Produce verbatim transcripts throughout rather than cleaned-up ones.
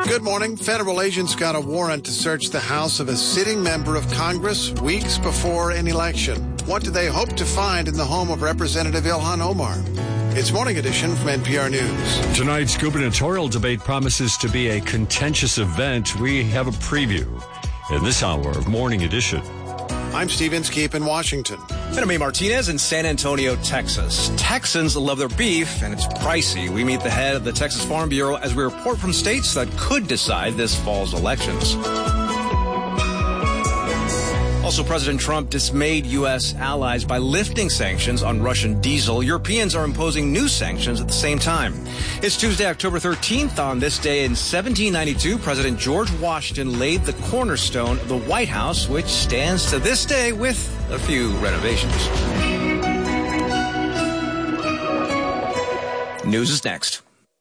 Good morning. Federal agents got a warrant to search the house of a sitting member of Congress weeks before an election. What do they hope to find in the home of Representative Ilhan Omar? It's Morning Edition from N P R News. Tonight's gubernatorial debate promises to be a contentious event. We have a preview in this hour of Morning Edition. I'm Steve Inskeep in Washington. And I'm A. Martinez in San Antonio, Texas. Texans love their beef, and it's pricey. We meet the head of the Texas Farm Bureau as we report from states that could decide this fall's elections. Also, President Trump dismayed U S allies by lifting sanctions on Russian diesel. Europeans are imposing new sanctions at the same time. It's Tuesday, October thirteenth. On this day in seventeen ninety-two, President George Washington laid the cornerstone of the White House, which stands to this day with a few renovations. News is next.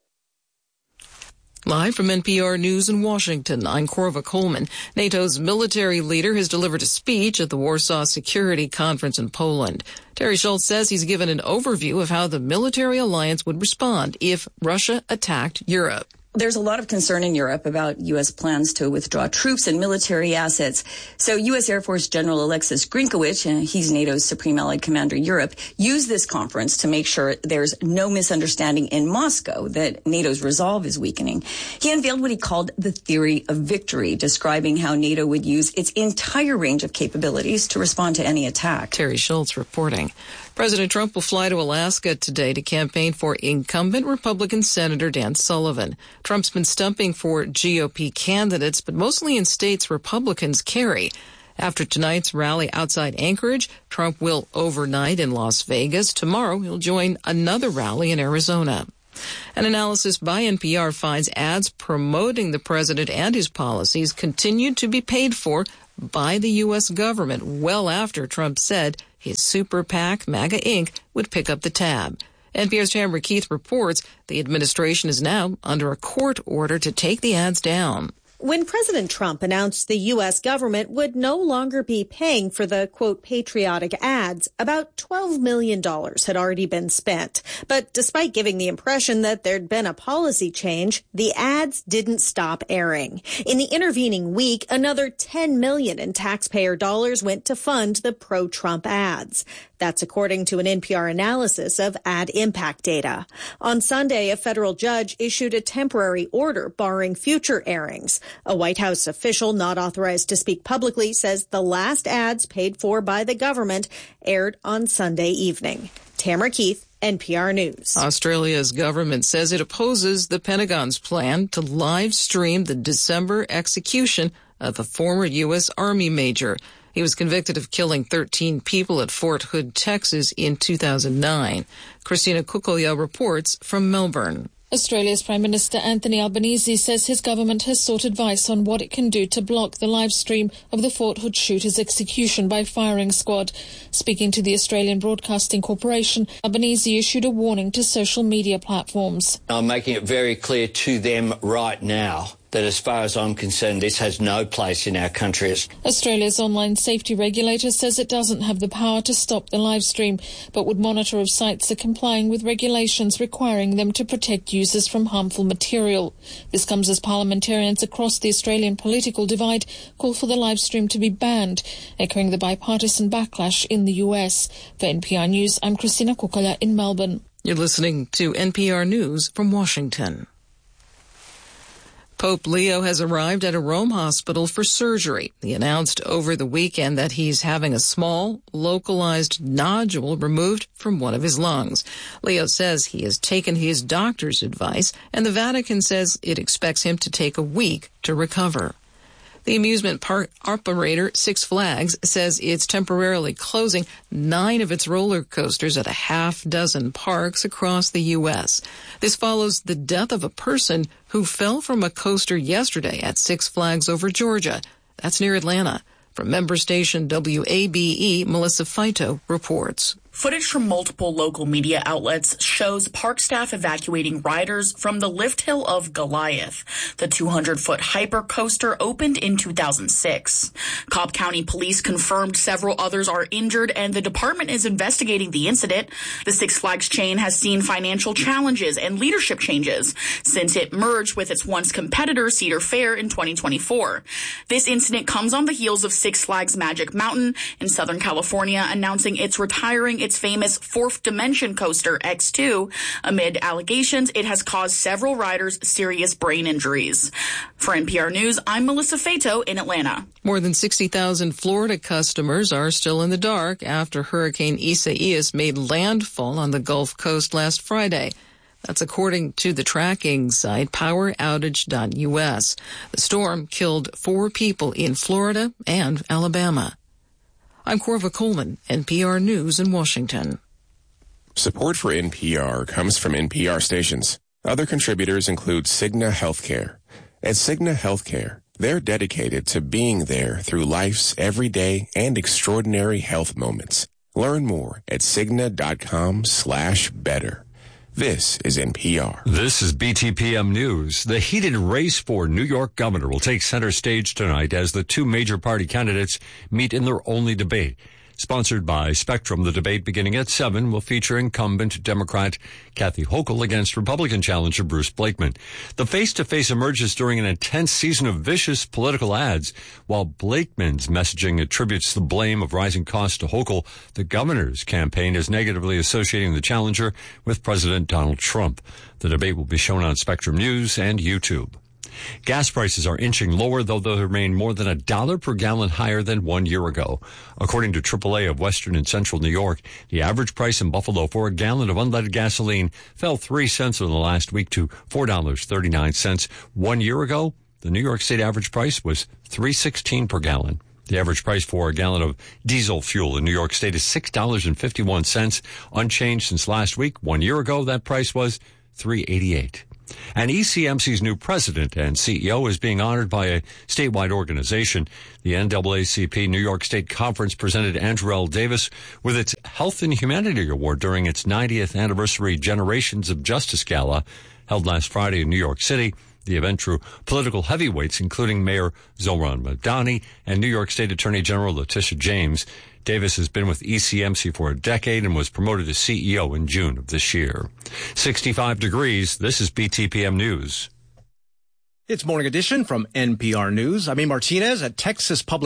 Live from N P R News in Washington, I'm Corva Coleman. NATO's military leader has delivered a speech at the Warsaw Security Conference in Poland. Terry Schultz says he's given an overview of how the military alliance would respond if Russia attacked Europe. There's a lot of concern in Europe about U S plans to withdraw troops and military assets. So U S Air Force General Alexis Grinkowicz, and he's NATO's Supreme Allied Commander Europe, used this conference to make sure there's no misunderstanding in Moscow that NATO's resolve is weakening. He unveiled what he called the theory of victory, describing how NATO would use its entire range of capabilities to respond to any attack. Terry Schultz reporting. President Trump will fly to Alaska today to campaign for incumbent Republican Senator Dan Sullivan. Trump's been stumping for G O P candidates, but mostly in states Republicans carry. After tonight's rally outside Anchorage, Trump will overnight in Las Vegas. Tomorrow, he'll join another rally in Arizona. An analysis by N P R finds ads promoting the president and his policies continued to be paid for by the U S government well after Trump said his super PAC, MAGA Incorporated, would pick up the tab. N P R's Tamara Keith reports the administration is now under a court order to take the ads down. When President Trump announced the U S government would no longer be paying for the, quote, patriotic ads, about twelve million dollars had already been spent. But despite giving the impression that there'd been a policy change, the ads didn't stop airing. In the intervening week, another ten million dollars in taxpayer dollars went to fund the pro-Trump ads. That's according to an N P R analysis of ad impact data. On Sunday, a federal judge issued a temporary order barring future airings. A White House official not authorized to speak publicly says the last ads paid for by the government aired on Sunday evening. Tamara Keith, N P R News. Australia's government says it opposes the Pentagon's plan to live stream the December execution of a former U S Army major. He was convicted of killing thirteen people at Fort Hood, Texas in two thousand nine. Christina Kukoya reports from Melbourne. Australia's Prime Minister Anthony Albanese says his government has sought advice on what it can do to block the live stream of the Fort Hood shooter's execution by firing squad. Speaking to the Australian Broadcasting Corporation, Albanese issued a warning to social media platforms. I'm making it very clear to them right now that as far as I'm concerned, this has no place in our country. Australia's online safety regulator says it doesn't have the power to stop the live stream, but would monitor if sites are complying with regulations requiring them to protect users from harmful material. This comes as parliamentarians across the Australian political divide call for the live stream to be banned, echoing the bipartisan backlash in the U S. For N P R News, I'm Christina Kukoya in Melbourne. You're listening to N P R News from Washington. Pope Leo has arrived at a Rome hospital for surgery. He announced over the weekend that he's having a small, localized nodule removed from one of his lungs. Leo says he has taken his doctor's advice, and the Vatican says it expects him to take a week to recover. The amusement park operator Six Flags says it's temporarily closing nine of its roller coasters at a half dozen parks across the U S. This follows the death of a person who fell from a coaster yesterday at Six Flags over Georgia. That's near Atlanta. From member station W A B E, Melissa Fito reports. Footage from multiple local media outlets shows park staff evacuating riders from the lift hill of Goliath. The two hundred foot hypercoaster opened in two thousand six. Cobb County Police confirmed several others are injured, and the department is investigating the incident. The Six Flags chain has seen financial challenges and leadership changes since it merged with its once competitor Cedar Fair in twenty twenty-four. This incident comes on the heels of Six Flags Magic Mountain in Southern California announcing it's retiring its famous Fourth Dimension coaster X two. Amid allegations, it has caused several riders serious brain injuries. For N P R News, I'm Melissa Fato in Atlanta. More than sixty thousand Florida customers are still in the dark after Hurricane Isaias made landfall on the Gulf Coast last Friday. That's according to the tracking site power outage dot U S. The storm killed four people in Florida and Alabama. I'm Corva Coleman, N P R News in Washington. Support for N P R comes from N P R stations. Other contributors include Cigna Healthcare. At Cigna Healthcare, they're dedicated to being there through life's everyday and extraordinary health moments. Learn more at Cigna dot com slash better. This is N P R. This is B T P M News. The heated race for New York governor will take center stage tonight as the two major party candidates meet in their only debate. Sponsored by Spectrum, the debate beginning at seven will feature incumbent Democrat Kathy Hochul against Republican challenger Bruce Blakeman. The face-to-face emerges during an intense season of vicious political ads. While Blakeman's messaging attributes the blame of rising costs to Hochul, the governor's campaign is negatively associating the challenger with President Donald Trump. The debate will be shown on Spectrum News and YouTube. Gas prices are inching lower, though they remain more than a dollar per gallon higher than one year ago. According to triple A of Western and Central New York, the average price in Buffalo for a gallon of unleaded gasoline fell three cents in the last week to four dollars and thirty-nine cents. One year ago, the New York State average price was three dollars and sixteen cents per gallon. The average price for a gallon of diesel fuel in New York State is six dollars and fifty-one cents, unchanged since last week. One year ago, that price was three dollars and eighty-eight cents. And E C M C's new president and C E O is being honored by a statewide organization. The N double A C P New York State Conference presented Andrew L. Davis with its Health and Humanity Award during its ninetieth anniversary Generations of Justice Gala held last Friday in New York City. The event drew political heavyweights, including Mayor Zohran Mamdani and New York State Attorney General Letitia James. Davis has been with E C M C for a decade and was promoted to C E O in June of this year. sixty-five degrees. This is B T P M News. It's Morning Edition from N P R News. I'm E. Martinez at Texas Public